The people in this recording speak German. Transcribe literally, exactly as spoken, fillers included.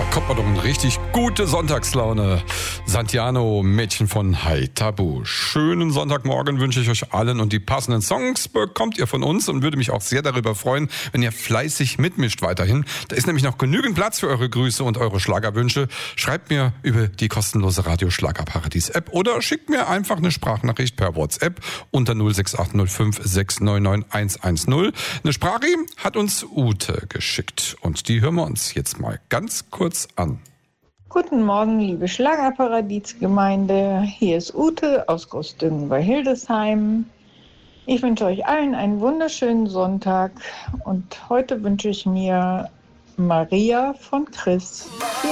kommt man doch in richtig gute Sonntagslaune. Santiano, Mädchen von Hai Tabu. Schönen Sonntagmorgen wünsche ich euch allen und die passenden Songs bekommt ihr von uns und würde mich auch sehr darüber freuen, wenn ihr fleißig mitmischt weiterhin. Da ist nämlich noch genügend Platz für eure Grüße und eure Schlagerwünsche. Schreibt mir über die kostenlose Radio Schlagerparadies App oder schickt mir einfach eine Sprachnachricht per WhatsApp unter null sechs acht null fünf sechs neun neun eins eins null. Eine Sprache hat uns Ute geschickt und die hören wir uns jetzt mal ganz kurz an. Guten Morgen, liebe Schlagerparadiesgemeinde. Hier ist Ute aus Großdüngen bei Hildesheim. Ich wünsche euch allen einen wunderschönen Sonntag und heute wünsche ich mir Maria von Chris.